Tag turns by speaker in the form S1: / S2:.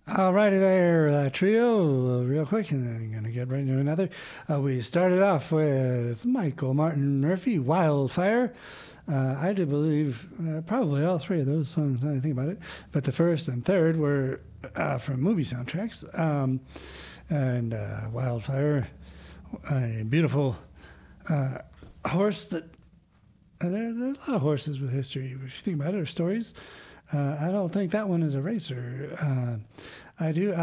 S1: Alrighty there, trio, real quick, and then I'm going to get right into another. We started off with Michael Martin Murphey, Wildfire. I do believe probably all three of those songs, now that I think about it, but the first and third were from movie soundtracks. And Wildfire, a beautiful horse that. There are a lot of horses with history, if you think about it, or stories. I don't think that one is a racer. I do.